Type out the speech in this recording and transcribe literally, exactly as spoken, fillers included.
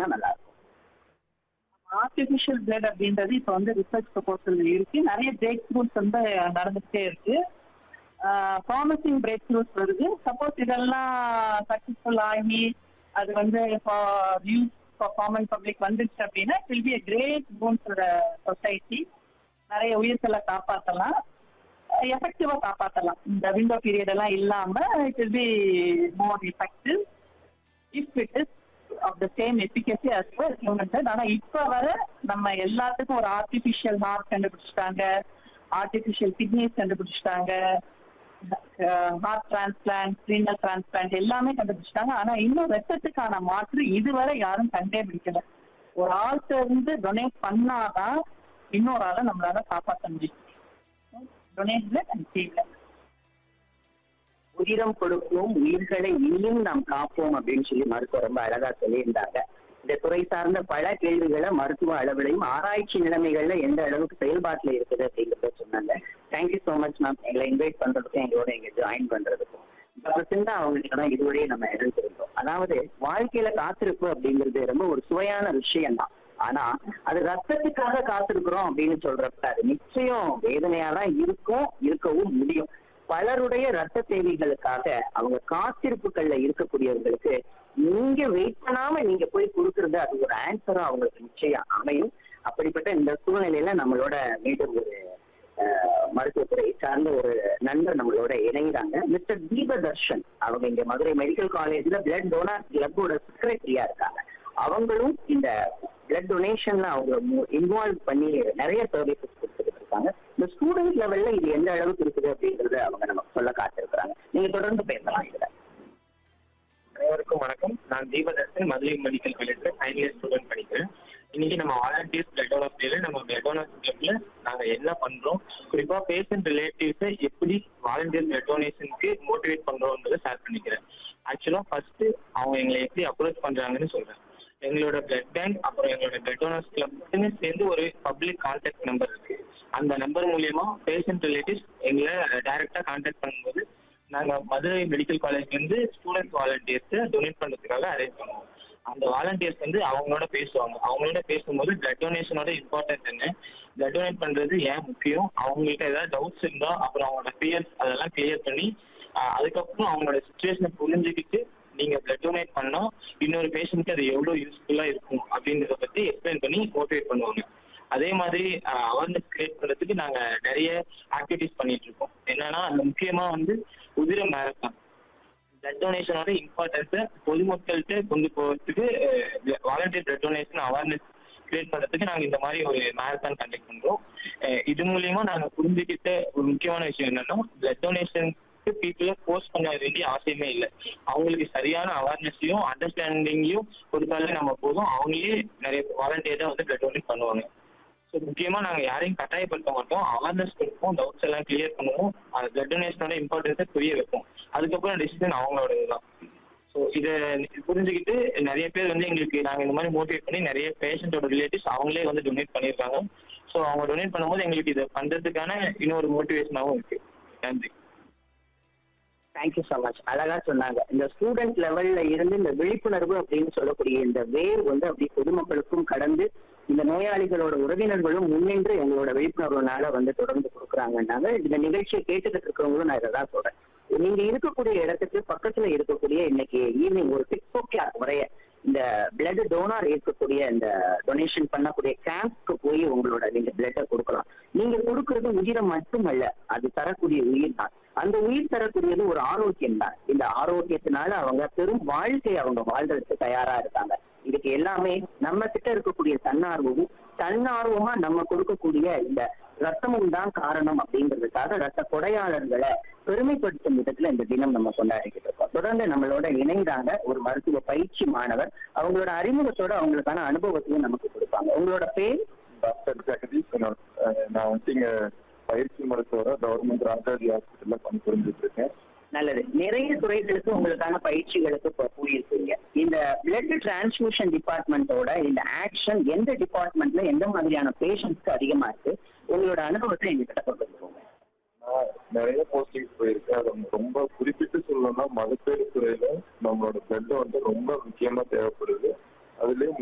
சொன்னீங்கன்னா நல்லா இருக்கும். ஆர்டிபிஷியல் பிளட் அப்படின்றது இப்போ வந்து ரிசர்ச் ப்ரொபோசல் இருக்கு. நிறைய பிரேக் த்ரூஸ் வந்து நடந்துகிட்டே இருக்கு. ப்ராமிசிங் பிரேக் த்ரூஸ் வருது. சப்போஸ் இதெல்லாம் சக்சஸ்ஃபுல் ஆகி அது வந்து யூஸ் ஃபார் காமன் பப்ளிக் வந்துச்சு அப்படின்னா it will be a great boon for the society. நிறைய உயிர்களை காப்பாற்றலாம், எஃபெக்டிவா காப்பாற்றலாம். இந்த விண்டோ பீரியட் எல்லாம் இல்லாம it will be more effective if it is of the same efficacy as well as human blood. ஆனா இப்ப வர நம்ம எல்லாத்துக்கும் ஒரு ஆர்டிபிஷியல் ஹார்ட் கண்டுபிடிச்சிட்டாங்க, ஆர்டிபிஷியல் கிட்னிஸ் கண்டுபிடிச்சிட்டாங்க, ஹார்ட் டிரான்ஸ்பிளான்ட், ரீனல் டிரான்ஸ்பிளான்ட் எல்லாமே கண்டுபிடிச்சிட்டாங்க. ஆனா இன்னும் ரத்தத்துக்கான மாற்று இதுவரை யாரும் கண்டே பிடிக்கல. ஒரு ஆள்கிட்ட இருந்து டொனேட் பண்ணாதான் இன்னொரு ஆளை நம்மளால காப்பாற்ற முடியும். Donate blood and save blood. உயிரம் கொடுப்போம், உயிர்களை இன்னும் நாம் காப்போம் அப்படின்னு சொல்லி மருத்துவர் ரொம்ப அழகா சொல்லியிருந்தாங்க. இந்த துறை சார்ந்த பல கேள்விகளை மருத்துவ அளவிலையும் ஆராய்ச்சி நிலைமைகள்ல எந்த அளவுக்கு செயல்பாட்டுல இருக்குது அப்படிங்கிறத சொன்னாங்க. தேங்க்யூ சோ மச் மேம், எங்களை இன்வைட் பண்றதுக்கும் எங்களோட இங்க ஜாயின் பண்றதுக்கும். டாக்டர் சிந்தா அவங்களுக்கு தான் இதுவரையே நம்ம எழுந்திருந்தோம். அதாவது வாழ்க்கையில காத்திருப்பு அப்படிங்கிறது ரொம்ப ஒரு சுவையான விஷயம் தான். ஆனா அது ரத்தத்துக்காக காத்திருக்கிறோம் அப்படின்னு சொல்றப்ப அது நிச்சயம் வேதனையா தான் இருக்கும், இருக்கவும் முடியும். பலருடைய ரத்த தேவைகளுக்காக அவங்க காத்திருப்புகள்ல இருக்கக்கூடியவர்களுக்கு நீங்க வெயிட் பண்ணாம நீங்க போய் கொடுக்கறது அது ஒரு ஆன்சரா அவங்களுக்கு நிச்சயம் அமையும். அப்படிப்பட்ட இந்த சூழ்நிலையில நம்மளோட மீண்டும் ஒரு மருத்துவத்துறை சார்ந்த ஒரு நண்பர் நம்மளோட இணைகிறாங்க. மிஸ்டர் தீபதர்ஷன் அவங்க இங்க மதுரை மெடிக்கல் காலேஜ்ல பிளட் டோனர் கிளப்போட செக்ரட்டரியா இருக்காங்க. அவங்களும் இந்த பிளட் டொனேஷன்ல அவங்க இன்வால்வ் பண்ணி நிறைய சர்வீசஸ் கொடுத்துட்டு இருக்காங்க. இந்த ஸ்டூடெண்ட் லெவல்ல இது எந்த அளவுக்கு இருக்குது அப்படிங்கறத அவங்க நமக்கு சொல்ல காத்திருக்கிறாங்க. நீங்க தொடர்ந்து பேசலாம். இதுல அனைவருக்கும் வணக்கம். நான் தீபதர்ஷன், மதுரை மெடிக்கல் காலேஜ்ல ஃபைனல் இயர் ஸ்டூடெண்ட் படிக்கிறேன். இன்னைக்கு நம்ம வாலண்டியர்ஸ் பிளட் டோனர்ஸ் டேல நம்ம பிளட் டோனர்ஸ் கிளப்ல நாங்க என்ன பண்றோம், குறிப்பா பேஷண்ட் ரிலேட்டிவ்ஸை எப்படி வாலண்டியர் பிளட் டொனேஷனுக்கு மோட்டிவேட் பண்றோம்ன்றதை ஷேர் பண்ணிக்கிறேன். ஆக்சுவலா ஃபர்ஸ்ட் அவங்க எங்களை எப்படி அப்ரோச் பண்றாங்கன்னு சொல்றேன். எங்களோட பிளட் பேங்க் அப்புறம் எங்களோட பிளட் டோனர்ஸ் கிளப்னு சேர்ந்து ஒரு பப்ளிக் கான்டாக்ட் நம்பர் இருக்கு. அந்த நம்பர் மூலியமா பேஷண்ட் ரிலேட்டிவ்ஸ் எங்களை டைரக்டா கான்டாக்ட் பண்ணும்போது நாங்க மதுரை மெடிக்கல் காலேஜ்ல இருந்து ஸ்டூடெண்ட் வாலண்டியர்ஸ் டொனேட் பண்றதுக்காக அரேஞ்ச் பண்ணுவோம். அந்த வாலண்டியர்ஸ் வந்து அவங்களோட பேசுவாங்க. அவங்களோட பேசும்போது பிளட் டொனேஷனோட இம்பார்ட்டன்ஸ் என்ன, பிளட் டொனேட் பண்றது ஏன் முக்கியம், அவங்கள்ட்ட ஏதாவது டவுட்ஸ் இருந்தா அப்புறம் அவங்களோட ஃபியர்ஸ் அதெல்லாம் கிளியர் பண்ணி அதுக்கப்புறம் அவங்களோட சுச்சுவேஷனை புரிஞ்சுக்கிட்டு நீங்க பிளட் டொனேட் பண்ணா இன்னொரு பேஷண்ட்க்கு அது எவ்வளவு யூஸ்ஃபுல்லா இருக்கும் அப்படின்றத பத்தி எக்ஸ்பிளைன் பண்ணி மோட்டிவேட் பண்ணுவாங்க. அதே மாதிரி அவேர்னஸ் கிரியேட் பண்றதுக்கு நாங்க நிறைய ஆக்டிவிட்டிஸ் பண்ணிட்டு இருக்கோம். என்னன்னா அந்த முக்கியமா வந்து உதிர மேரத்தான் பிளட் டொனேஷனோட இம்பார்ட்டன்ஸை பொதுமக்கள்கிட்ட கொண்டு போகிறதுக்கு volunteer blood donation awareness create பண்றதுக்கு நாங்க இந்த மாதிரி ஒரு மேரத்தான் கண்டக்ட் பண்றோம். இது மூலியமா நாங்க புரிஞ்சுக்கிட்ட ஒரு முக்கியமான விஷயம் என்னன்னா பிளட் டொனேஷன் பீப்புளை போஸ்ட் பண்ண வேண்டிய அவசியமே இல்லை. அவங்களுக்கு சரியான அவேர்னஸையும் அண்டர்ஸ்டாண்டிங்கையும் கொடுத்தாலே நம்ம போதும், அவங்களே நிறைய வாலண்டியரா வந்து பிளட் டொனேட் பண்ணுவாங்க. ஸோ முக்கியமா நாங்க யாரையும் கட்டாயப்படுத்த மாட்டோம், அவேர்னஸ் கொடுப்போம், டவுட்ஸ் எல்லாம் கிளியர் பண்ணுவோம், பிளட் டொனேஷனோட இம்பார்ட்டன்ஸை புரிய வைப்போம். அதுக்கப்புறம் டிசிஷன் அவங்களோட இதுதான். ஸோ இதை புரிஞ்சுக்கிட்டு நிறைய பேர் வந்து எங்களுக்கு நாங்கள் இந்த மாதிரி மோட்டிவேட் பண்ணி நிறைய பேஷண்டோட ரிலேட்டிவ்ஸ் அவங்களே வந்து டொனேட் பண்ணியிருக்காங்க. ஸோ அவங்க டொனேட் பண்ணும்போது எங்களுக்கு இதை பண்றதுக்கான இன்னொரு மோட்டிவேஷனாகவும் இருக்கு. நன்றி. Thank you so much. அழகா சொன்னாங்க. இந்த ஸ்டூடெண்ட் லெவல்ல இருந்து இந்த விழிப்புணர்வு அப்படின்னு சொல்லக்கூடிய இந்த வேவ் வந்து அப்படி பொதுமக்களுக்கும் கடந்து இந்த நோயாளிகளோட உறவினர்களும் முன்னின்று எங்களோட விழிப்புணர்வுனால வந்து தொடர்ந்து கொடுக்குறாங்கன்னாங்க. இந்த நிகழ்ச்சியை கேட்டுக்கிட்டு இருக்கிறவங்களும் நான் இதான் சொல்றேன். நீங்க இருக்கக்கூடிய இடத்துக்கு பக்கத்துல இருக்கக்கூடிய இன்னைக்கு ஈவினிங் ஒரு சிக்ஸ் ஓ கிளாக் வரைய இந்த பிளட் டோனார் இருக்கக்கூடிய இந்த டொனேஷன் பண்ணக்கூடிய கேம்ப்க்கு போய் உங்களோட நீங்க பிளட்டை கொடுக்கலாம். நீங்க கொடுக்கறது உயிரை மட்டுமல்ல, அது தரக்கூடிய உயிர் தான். அந்த உயிர் தரக்கூடியது ஒரு ஆரோக்கியம் தான். இந்த ஆரோக்கியத்தினால அவங்க பெரும் வாழ்க்கையை அவங்க வாழ்றதுக்கு தயாரா இருக்காங்க. இதுக்கு எல்லாமே நம்ம கிட்ட இருக்கக்கூடிய தன்னார்வமும் தன்னார்வமா நம்ம கொடுக்கக்கூடிய இந்த ரத்தமும் தான் காரணம் அப்படிங்கிறதுக்காக ரத்த கொடையாளர்களை பெருமைப்படுத்தும் விதத்துல இந்த தினம் நம்ம கொண்டாடிக்கிட்டு இருக்கோம். தொடர்ந்து நம்மளோட இணைந்தாங்க ஒரு மருத்துவ பயிற்சி மாணவர். அவங்களோட அறிமுகத்தோட அவங்களுக்கான அனுபவத்தையும் நமக்கு கொடுப்பாங்க. உங்களோட பேர்? டாக்டர் ஜெகதீஷ். நான் வந்து இங்க பயிற்சி மருத்துவரை கவர்மெண்ட் ராஜாஜி ஹாஸ்பிட்டல்ல பணிபுரிஞ்சிட்டு இருக்கேன். நல்லது. நிறைய துறைகளுக்கு உங்களுக்கான பயிற்சிகளுக்கு போயிருக்கீங்க. இந்த பிளட் டிரான்ஸ்மிஷன் டிபார்ட்மெண்டோட இந்த ஆக்ஷன் எந்த டிபார்ட்மெண்ட்ல எந்த மாதிரியான பேஷண்ட்ஸ்க்கு அதிகமா இருக்கு? உங்களோட அனுபவத்தை எங்ககிட்ட பகிர்ந்துக்கோங்க. நான் நிறைய போஸ்டிங்ஸ் போயிருக்கேன். அது ரொம்ப குறிப்பிட்டு சொல்லணும்னா மகப்பேறு துறையில நம்மளோட பிளட் வந்து ரொம்ப முக்கியமா தேவைப்படுது. அதுலயும்